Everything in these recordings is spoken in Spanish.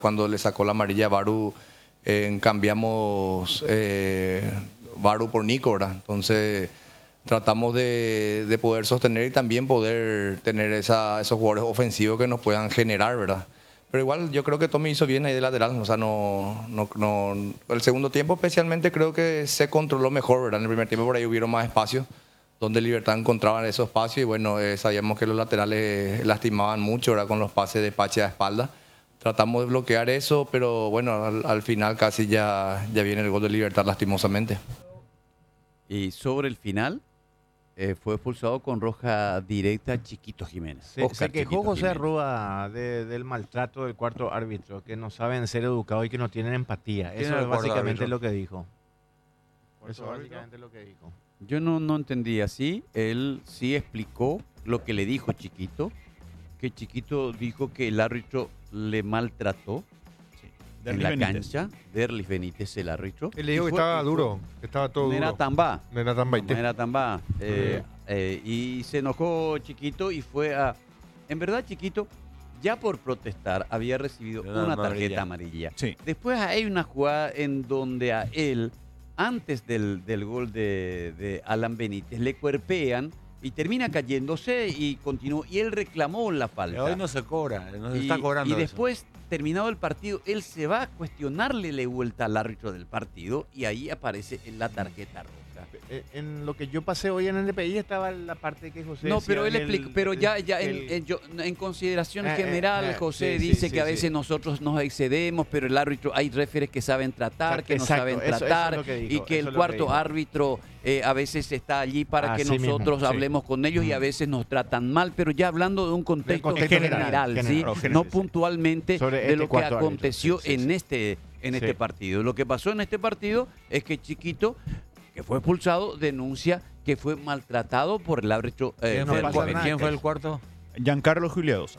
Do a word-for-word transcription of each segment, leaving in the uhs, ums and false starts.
Cuando le sacó la amarilla a Baru, eh, cambiamos eh, Baru por Nico, ¿verdad? Entonces tratamos de, de poder sostener y también poder tener esa, esos jugadores ofensivos que nos puedan generar, ¿verdad? Pero igual yo creo que Tommy hizo bien ahí de lateral, o sea, no, no, no, el segundo tiempo especialmente creo que se controló mejor, ¿verdad? En el primer tiempo por ahí hubieron más espacios, donde Libertad encontraba esos espacios y bueno, eh, sabíamos que los laterales lastimaban mucho, ¿verdad? Con los pases de Pache a espalda. Tratamos de bloquear eso, pero bueno, al, al final casi ya, ya viene el gol de Libertad lastimosamente. Y sobre el final, eh, fue expulsado con roja directa Chiquito Jiménez. Se, Oscar se quejó Chiquito José Jiménez. Arrúa de- del maltrato del cuarto árbitro, que no saben ser educados y que no tienen empatía. ¿Quién Eso era es el cuarto básicamente árbitro? lo que dijo. ¿Cuarto Eso es árbitro? básicamente lo que dijo. Yo no, no entendí así. Él sí explicó lo que le dijo Chiquito, que Chiquito dijo que el árbitro le maltrató en Derlis la Benítez. cancha. Derlis Benítez, el árbitro. Él le dijo Y que fue- estaba y fue- duro, que estaba todo No era duro. tan va. No era tan baite. No era tan va. Eh, eh, y se enojó Chiquito y fue a... En verdad, Chiquito, ya por protestar, había recibido Una una amarilla. tarjeta amarilla. Sí. Después hay una jugada en donde a él, antes del, del gol de, de Alan Benítez, le cuerpean y termina cayéndose y continuó. Y él reclamó la falta. Hoy no se cobra, no se Y, está cobrando y eso. después, terminado el partido, él se va a cuestionarle la vuelta al árbitro del partido y ahí aparece en la tarjeta roja. Eh, En lo que yo pasé hoy en el N P I estaba la parte que José No, decía pero él del- explica, pero ya, ya en, el- en- yo- en consideración Eh, eh, general, eh, José sí, sí, dice sí, que a sí. veces nosotros nos excedemos, pero el árbitro, hay referees que saben tratar, que no Exacto, saben eso- eso es tratar, lo que dijo, y que eso el es lo que cuarto dijo. árbitro eh, a veces está allí para que Así mismo, nosotros sí. hablemos con ellos y a Mm. veces nos tratan mal, pero ya hablando de un contexto, contexto general, general, ¿sí? general, general, no sí. puntualmente Sobre de este lo que cuarto árbitro, aconteció sí, sí, en sí. este en Sí. este partido. Lo que pasó en este partido es que Chiquito, que fue expulsado, denuncia que fue maltratado por el árbitro. eh, ¿Quién, no fue el, pasa cua- nada, quién fue que- el cuarto? Giancarlo Giuliadosa.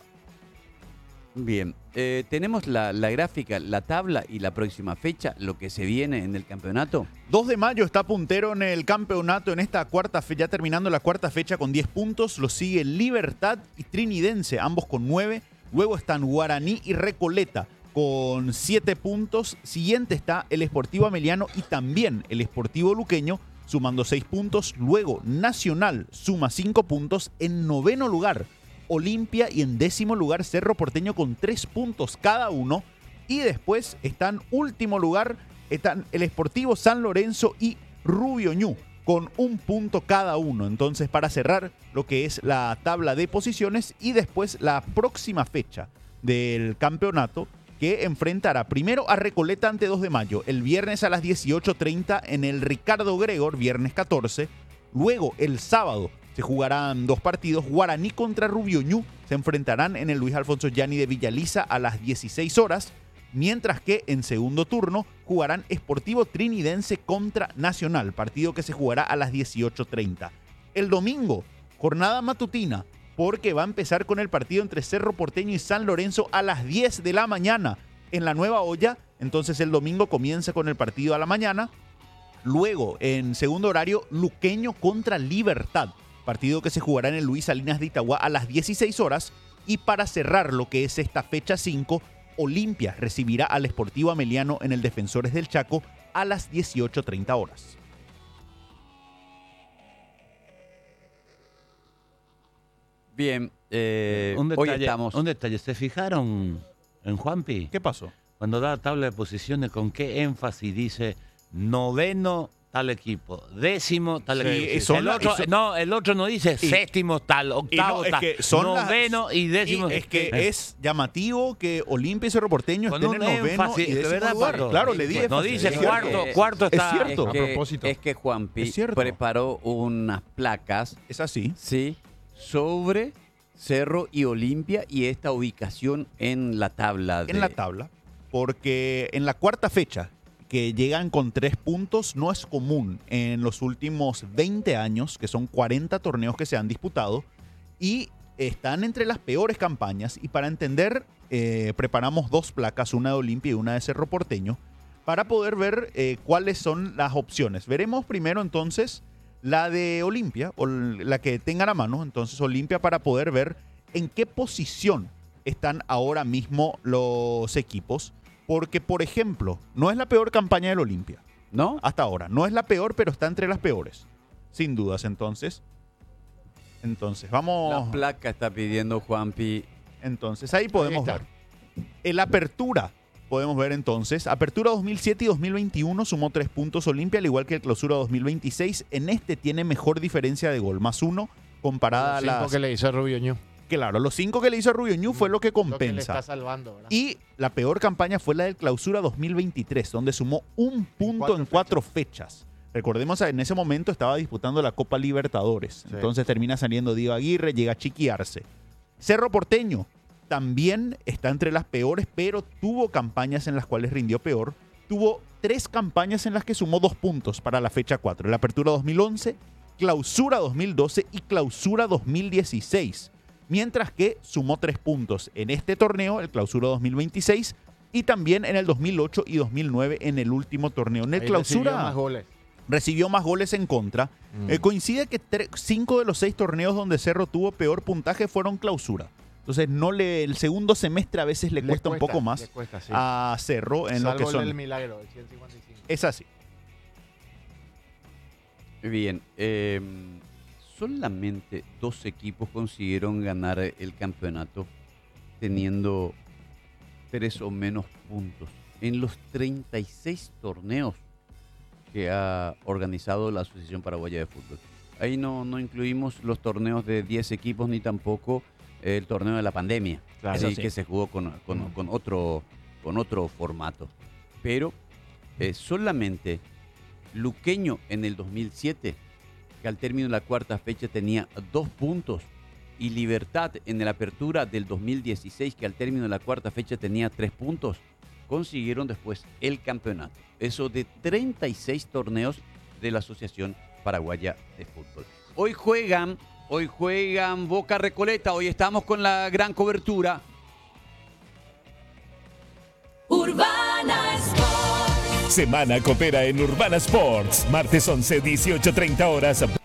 Bien, eh, tenemos la, la gráfica, la tabla y la próxima fecha, lo que se viene en el campeonato. dos de mayo está puntero en el campeonato en esta cuarta fecha, ya terminando la cuarta fecha con diez puntos. Lo sigue Libertad y Trinidense, ambos con nueve. Luego están Guaraní y Recoleta con siete puntos. Siguiente está el Sportivo Ameliano y también el Sportivo Luqueño sumando seis puntos. Luego Nacional suma cinco puntos en noveno lugar. Olimpia y en décimo lugar Cerro Porteño con tres puntos cada uno. Y después están último lugar, están el Sportivo San Lorenzo y Rubio Ñu con un punto cada uno. Entonces, para cerrar lo que es la tabla de posiciones y después la próxima fecha del campeonato que enfrentará primero a Recoleta ante dos de mayo, el viernes a las dieciocho treinta en el Ricardo Gregor, viernes catorce. Luego, el sábado, se jugarán dos partidos. Guaraní contra Rubio Ñu se enfrentarán en el Luis Alfonso Gianni de Villaliza a las dieciséis horas. Mientras que en segundo turno jugarán Sportivo Trinidense contra Nacional, partido que se jugará a las dieciocho treinta. El domingo, jornada matutina, porque va a empezar con el partido entre Cerro Porteño y San Lorenzo a las diez de la mañana en la Nueva Olla. Entonces el domingo comienza con el partido a la mañana. Luego, en segundo horario, Luqueño contra Libertad, partido que se jugará en el Luis Salinas de Itagua a las dieciséis horas. Y para cerrar lo que es esta fecha cinco, Olimpia recibirá al Sportivo Ameliano en el Defensores del Chaco a las dieciocho treinta horas. Bien, eh, un, hoy detalle, estamos... un detalle, ¿se fijaron en Juanpi? ¿Qué pasó? Cuando da la tabla de posiciones, con qué énfasis dice noveno tal equipo, décimo tal Sí, equipo. y son el la- otro, y son- no, el otro no dice y- séptimo tal, Y no, octavo es tal, que son las- noveno y décimo. y es que Eh, es llamativo que Olimpia y Cerro Porteño Con estén en un noveno énfasis, y de décimo verdad, lugar. Pato. Claro, le di No énfasis. dice Es cuarto, cierto. cuarto Es está. cierto. Es que, A propósito. es que Juanpi Es cierto. preparó unas placas, Es así. ¿sí? Sobre Cerro y Olimpia y esta ubicación en la tabla. De... En la tabla, porque en la cuarta fecha, que llegan con tres puntos, no es común en los últimos veinte años, que son cuarenta torneos que se han disputado, y están entre las peores campañas. Y para entender, eh, preparamos dos placas, una de Olimpia y una de Cerro Porteño, para poder ver eh, cuáles son las opciones. Veremos primero entonces la de Olimpia, o la que tengan a mano, entonces Olimpia, para poder ver en qué posición están ahora mismo los equipos. Porque, por ejemplo, no es la peor campaña del Olimpia. ¿No? Hasta ahora. No es la peor, pero está entre las peores. Sin dudas, entonces. Entonces, vamos... La placa está pidiendo Juanpi. Entonces, ahí podemos Ahí ver. está. El Apertura, podemos ver entonces. Apertura dos mil siete y dos mil veintiuno sumó tres puntos Olimpia, al igual que el Clausura dos mil veintiséis. En este tiene mejor diferencia de gol, más uno, comparada Los a cinco las... que le hizo Rubio Ñu. Claro, los cinco que le hizo a Rubio Ñu fue lo que Lo que le compensa. está salvando, ¿verdad? Y la peor campaña fue la del Clausura dos mil veintitrés, donde sumó un punto cuatro en cuatro fechas. Recordemos, en ese momento estaba disputando la Copa Libertadores. Sí. Entonces termina saliendo Diego Aguirre, llega Chiqui Arce. Cerro Porteño también está entre las peores, pero tuvo campañas en las cuales rindió peor. Tuvo tres campañas en las que sumó dos puntos para la fecha cuatro. La Apertura dos mil once, Clausura dos mil doce y Clausura dos mil dieciséis. Mientras que sumó tres puntos en este torneo, el Clausura dos mil veintiséis, y también en el dos mil ocho y dos mil nueve en el último torneo. En el Ahí Clausura recibió más goles. recibió más goles en contra. Mm. Eh, coincide que tre- cinco de los seis torneos donde Cerro tuvo peor puntaje fueron Clausura. Entonces, no le, el segundo semestre a veces le, Le cuesta, un cuesta, poco más le cuesta, sí. a Cerro en Salvo lo que el son. del Milagro, el ciento cincuenta y cinco. Es así. Bien, eh, solamente dos equipos consiguieron ganar el campeonato teniendo tres o menos puntos en los treinta y seis torneos que ha organizado la Asociación Paraguaya de Fútbol. Ahí no, no incluimos los torneos de diez equipos ni tampoco el torneo de la pandemia, Claro. así Eso sí. que se jugó con, con- Mm. con otro, con otro formato. Pero eh, solamente Luqueño en el dos mil siete, que al término de la cuarta fecha tenía dos puntos, y Libertad en la apertura del dos mil dieciséis, que al término de la cuarta fecha tenía tres puntos, consiguieron después el campeonato. Eso de treinta y seis torneos de la Asociación Paraguaya de Fútbol. Hoy juegan, hoy juegan Boca Recoleta, hoy estamos con la gran cobertura. Urbana Sport. Semana Copera en Urbana Sports. Martes once, dieciocho treinta horas.